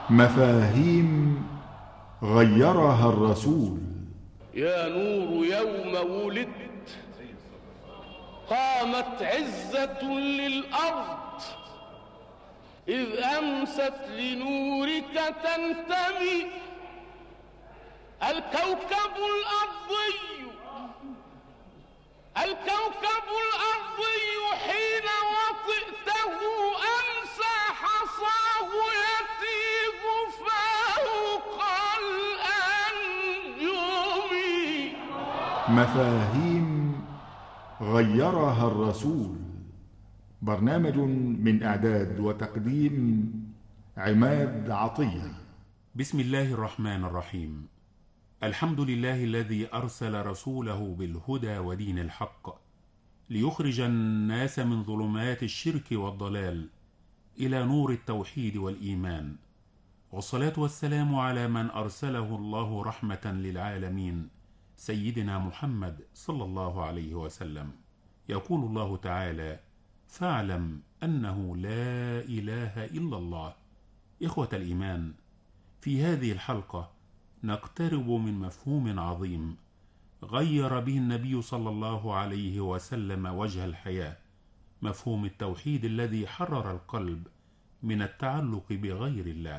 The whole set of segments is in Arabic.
مفاهيم غيرها الرسول. يا نور يوم ولدت قامت عزة للأرض، إذ أمست لنورك تنتمي الكوكب الأرضي حين وطئته أمسى حصاه يتيب فوق الأنجم. مفاهيم غيرها الرسول، برنامج من إعداد وتقديم عماد عطية. بسم الله الرحمن الرحيم. الحمد لله الذي أرسل رسوله بالهدى ودين الحق ليخرج الناس من ظلمات الشرك والضلال إلى نور التوحيد والإيمان، والصلاة والسلام على من أرسله الله رحمة للعالمين سيدنا محمد صلى الله عليه وسلم. يقول الله تعالى: فاعلم أنه لا إله إلا الله. إخوة الإيمان، في هذه الحلقة نقترب من مفهوم عظيم غير به النبي صلى الله عليه وسلم وجه الحياة، مفهوم التوحيد الذي حرر القلب من التعلق بغير الله،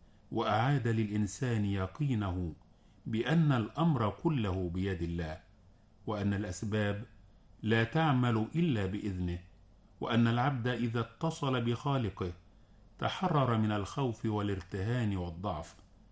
وأعاد للإنسان يقينه بأن الأمر كله بيد الله، وأن الأسباب لا تعمل إلا بإذنه، وأن العبد إذا اتصل بخالقه تحرر من الخوف والارتهان والضعف.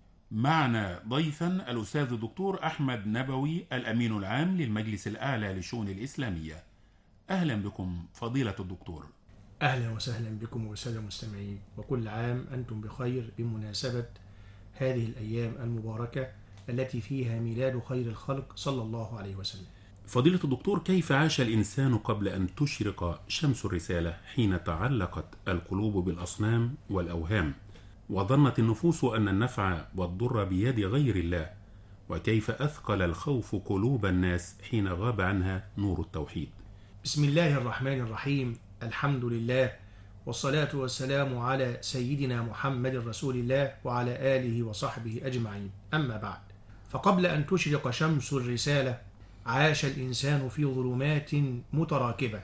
معنا ضيفا الأستاذ الدكتور أحمد نبوي، الأمين العام للمجلس الأعلى للشؤون الإسلامية. أهلا بكم فضيلة الدكتور. أهلا وسهلا بكم والسادة المستمعين، وكل عام أنتم بخير بمناسبة هذه الأيام المباركة التي فيها ميلاد خير الخلق صلى الله عليه وسلم. فضيلة الدكتور، كيف عاش الإنسان قبل أن تشرق شمس الرسالة حين تعلقت القلوب بالأصنام والأوهام، وظنت النفوس أن النفع والضر بيد غير الله؟ وكيف أثقل الخوف قلوب الناس حين غاب عنها نور التوحيد؟ بسم الله الرحمن الرحيم. الحمد لله، والصلاة والسلام على سيدنا محمد رسول الله وعلى آله وصحبه أجمعين. أما بعد، فقبل أن تشرق شمس الرسالة عاش الإنسان في ظلمات متراكبة: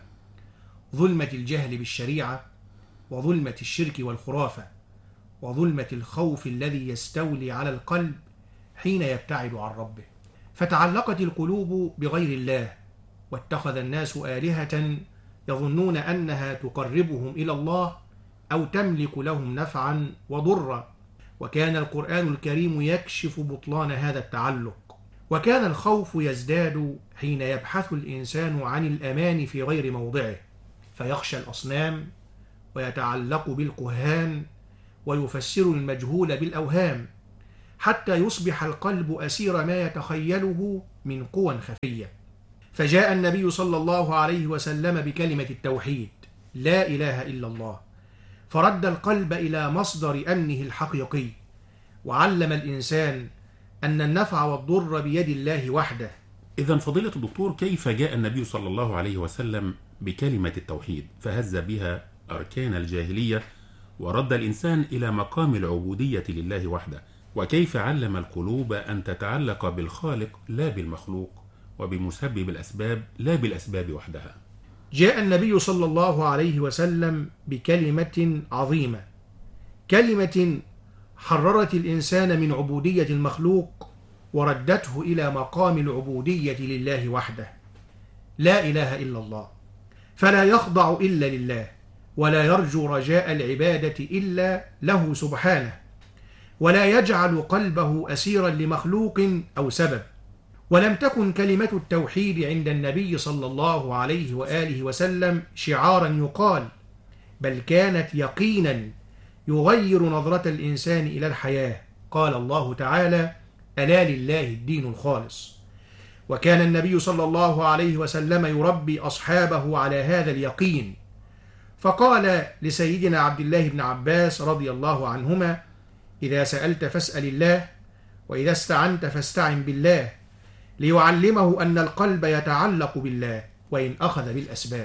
ظلمة الجهل بالشريعة، وظلمة الشرك والخرافة، وظلمة الخوف الذي يستولي على القلب حين يبتعد عن ربه. فتعلقت القلوب بغير الله، واتخذ الناس آلهة يظنون أنها تقربهم إلى الله أو تملك لهم نفعا وضرا، وكان القرآن الكريم يكشف بطلان هذا التعلق. وكان الخوف يزداد حين يبحث الإنسان عن الأمان في غير موضعه، فيخشى الأصنام ويتعلق بالكهان ويفسر المجهول بالأوهام، حتى يصبح القلب أسير ما يتخيله من قوى خفية. فجاء النبي صلى الله عليه وسلم بكلمة التوحيد: لا إله إلا الله، فرد القلب إلى مصدر أمنه الحقيقي، وعلم الإنسان أن النفع والضر بيد الله وحده. إذن فضيلة الدكتور، كيف جاء النبي صلى الله عليه وسلم بكلمة التوحيد فهز بها أركان الجاهلية ورد الإنسان إلى مقام العبودية لله وحده؟ وكيف علم القلوب أن تتعلق بالخالق لا بالمخلوق، وبمسبب الأسباب لا بالأسباب وحدها؟ جاء النبي صلى الله عليه وسلم بكلمة عظيمة، كلمة حررت الإنسان من عبودية المخلوق وردته إلى مقام العبودية لله وحده. لا إله إلا الله، فلا يخضع إلا لله، ولا يرجو رجاء العبادة إلا له سبحانه، ولا يجعل قلبه أسيرا لمخلوق أو سبب. ولم تكن كلمة التوحيد عند النبي صلى الله عليه وآله وسلم شعارا يقال، بل كانت يقينا يغير نظرة الإنسان إلى الحياة. قال الله تعالى: ألا لله الدين الخالص. وكان النبي صلى الله عليه وسلم يربي أصحابه على هذا اليقين، فقال لسيدنا عبد الله بن عباس رضي الله عنهما: إذا سألت فاسأل الله، وإذا استعنت فاستعن بالله، ليعلمه أن القلب يتعلق بالله وإن أخذ بالأسباب.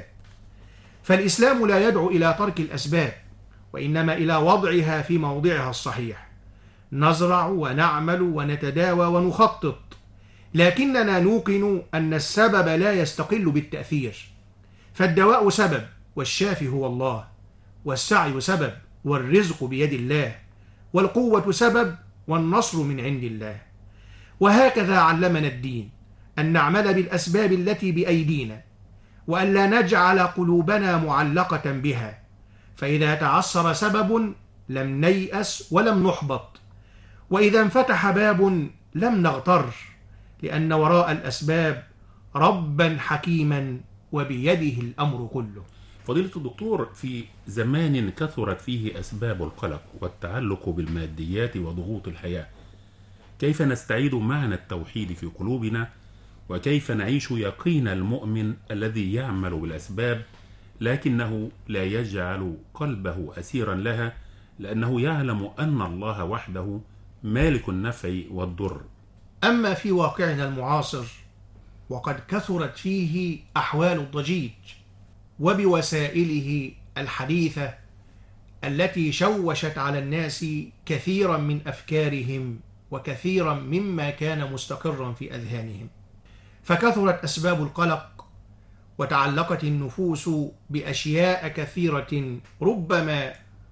فالإسلام لا يدعو إلى ترك الأسباب، وإنما إلى وضعها في موضعها الصحيح، نزرع ونعمل ونتداوى ونخطط، لكننا نوقن أن السبب لا يستقل بالتأثير، فالدواء سبب والشافي هو الله، والسعي سبب والرزق بيد الله، والقوة سبب والنصر من عند الله. وهكذا علمنا الدين أن نعمل بالأسباب التي بأيدينا، وأن لا نجعل قلوبنا معلقة بها، فإذا تعثر سبب لم نيأس ولم نحبط، وإذا انفتح باب لم نغتر، لأن وراء الأسباب ربا حكيما وبيده الأمر كله. فضيلة الدكتور، في زمان كثرت فيه أسباب القلق والتعلق بالماديات وضغوط الحياة، كيف نستعيد معنى التوحيد في قلوبنا؟ وكيف نعيش يقين المؤمن الذي يعمل بالأسباب لكنه لا يجعل قلبه أسيرا لها، لأنه يعلم أن الله وحده مالك النفع والضر؟ أما في واقعنا المعاصر وقد كثرت فيه أحوال الضجيج وبوسائله الحديثة التي شوشت على الناس كثيرا من أفكارهم وكثيرا مما كان مستقرا في أذهانهم، فكثرت أسباب القلق وتعلقت النفوس بأشياء كثيرة ربما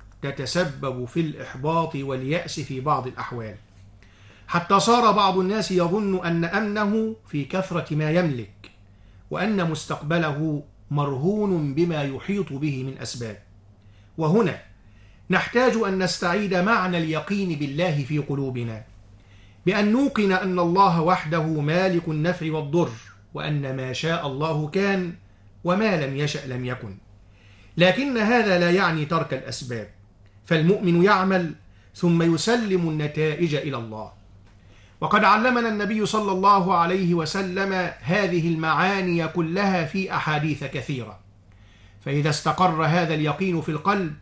تتسبب في الإحباط واليأس في بعض الأحوال، حتى صار بعض الناس يظن أن أمنه في كثرة ما يملك، وأن مستقبله مرهون بما يحيط به من أسباب. وهنا نحتاج أن نستعيد معنى اليقين بالله في قلوبنا، بأن نوقن أن الله وحده مالك النفع والضر، وأن ما شاء الله كان وما لم يشأ لم يكن. لكن هذا لا يعني ترك الأسباب، فالمؤمن يعمل ثم يسلم النتائج إلى الله. وقد علمنا النبي صلى الله عليه وسلم هذه المعاني كلها في أحاديث كثيرة، فإذا استقر هذا اليقين في القلب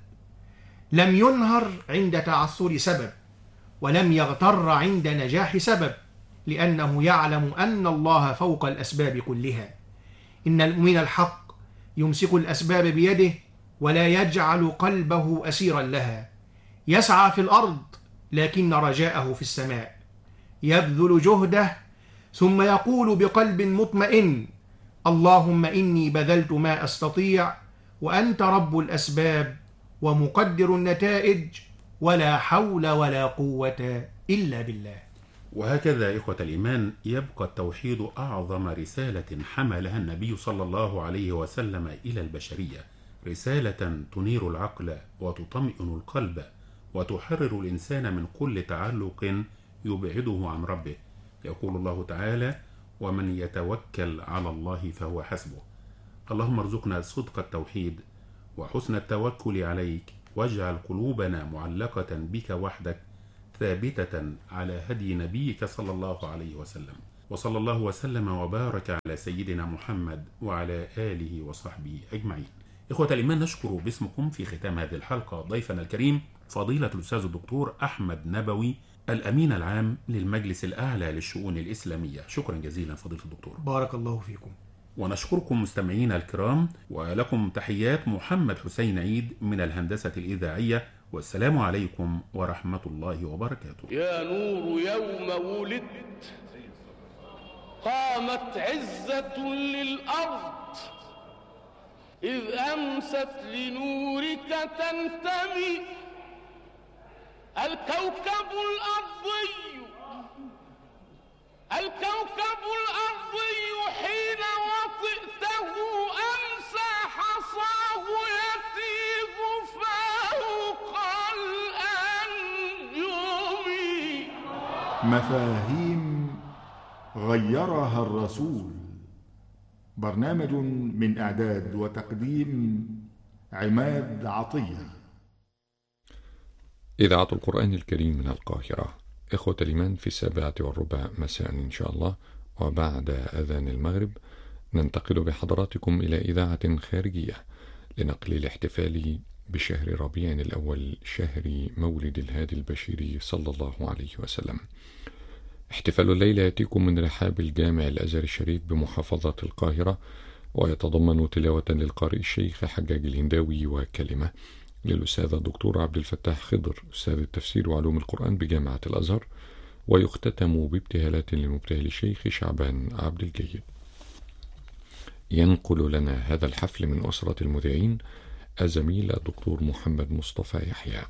لم ينهر عند تعثر سبب، ولم يغتر عند نجاح سبب، لأنه يعلم أن الله فوق الأسباب كلها. إن المؤمن الحق يمسك الأسباب بيده ولا يجعل قلبه أسيرا لها، يسعى في الأرض لكن رجاءه في السماء، يبذل جهده ثم يقول بقلب مطمئن: اللهم إني بذلت ما أستطيع، وأنت رب الأسباب ومقدر النتائج، ولا حول ولا قوة إلا بالله. وهكذا إخوة الإيمان يبقى التوحيد أعظم رسالة حملها النبي صلى الله عليه وسلم إلى البشرية، رسالة تنير العقل وتطمئن القلب وتحرر الإنسان من كل تعلق يبعده عن ربه. يقول الله تعالى: ومن يتوكل على الله فهو حسبه. اللهم ارزقنا صدق التوحيد وحسن التوكل عليك، واجعل قلوبنا معلقة بك وحدك ثابتة على هدي نبيك صلى الله عليه وسلم. وصلى الله وسلم وبارك على سيدنا محمد وعلى آله وصحبه أجمعين. إخوة الإيمان، نشكر باسمكم في ختام هذه الحلقة ضيفنا الكريم فضيلة الأستاذ الدكتور أحمد نبوي، الأمين العام للمجلس الأعلى للشؤون الإسلامية. شكرا جزيلا فضيلة الدكتور. بارك الله فيكم. ونشكركم مستمعينا الكرام، ولكم تحيات محمد حسين عيد من الهندسة الإذاعية، والسلام عليكم ورحمة الله وبركاته. يا نور يوم ولدت قامت عزة للأرض، إذ أمست لنورك تنتمي الكوكب الأرضي حين وطئته أمسى حصاه يتيب فوق الأنجم. مفاهيم غيرها الرسول. برنامج من إعداد وتقديم عماد عطية. إذاعة القرآن الكريم من القاهرة. إخوة الإيمان، في 7:15 مساء إن شاء الله، وبعد أذان المغرب ننتقل بحضراتكم إلى إذاعة خارجية لنقل الاحتفال بشهر ربيع الأول، شهر مولد الهادي البشير صلى الله عليه وسلم. احتفال الليلة يأتيكم من رحاب الجامع الأزهر الشريف بمحافظة القاهرة، ويتضمن تلاوة للقارئ الشيخ حجاج الهنداوي وكلمة، للأستاذ الدكتور عبد الفتاح خضر أستاذ التفسير وعلوم القرآن بجامعة الأزهر، ويختتم بابتهالات للمبتهل الشيخ شعبان عبد الجيد. ينقل لنا هذا الحفل من أسرة المذيعين الزميل الدكتور محمد مصطفى يحيى.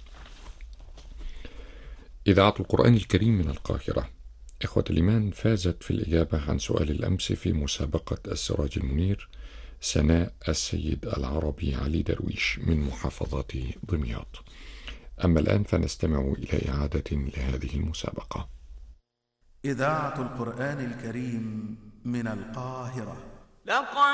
إذاعة القرآن الكريم من القاهرة. إخوة الإيمان، فازت في الإجابة عن سؤال الأمس في مسابقة السراج المنير سناء السيد العربي علي درويش من محافظة دمياط. أما الآن فنستمع إلى إعادة لهذه المسابقة. إذاعة القرآن الكريم من القاهرة.